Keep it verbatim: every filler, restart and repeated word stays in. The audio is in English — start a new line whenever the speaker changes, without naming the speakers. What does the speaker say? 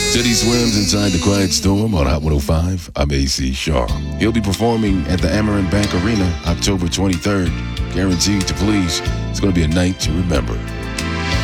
Teddy Swims inside the Quiet Storm on Hot one oh five. I'm A C Shaw. He'll be performing at the Amarin Bank Arena October twenty-third. Guaranteed to please. It's going to be a night to remember.